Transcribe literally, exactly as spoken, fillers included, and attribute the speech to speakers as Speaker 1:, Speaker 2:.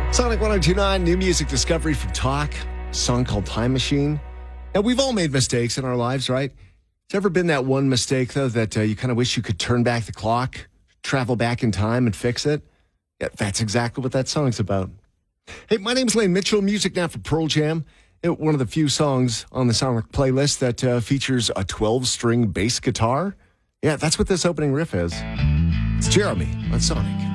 Speaker 1: Sonic one oh two point nine, new music discovery from Talk, a song called Time Machine. Now, we've all made mistakes in our lives, right? Has ever been that one mistake, though, that uh, you kind of wish you could turn back the clock, travel back in time and fix it? Yeah, that's exactly what that song's about. Hey, my name's Lane Mitchell. Music now for Pearl Jam. It, one of the few songs on the Sonic playlist that uh, features a twelve-string bass guitar. Yeah, that's what this opening riff is. It's Jeremy on Sonic.